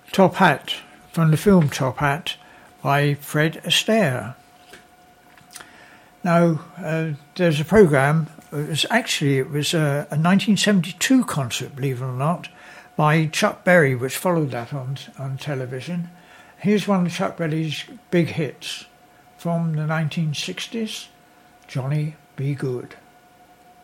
Top Hat, from the film Top Hat by Fred Astaire. Now, there's a programme, it was a 1972 concert, believe it or not, by Chuck Berry, which followed that on television. Here's one of Chuck Berry's big hits from the 1960s, Johnny Be Good.